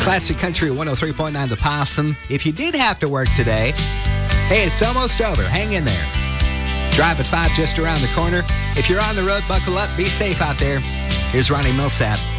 Classic Country 103.9 The Possum. If you did have to work today, hey, it's almost over. Hang in there. Drive at 5 just around the corner. If you're on the road, buckle up. Be safe out there. Here's Ronnie Millsap.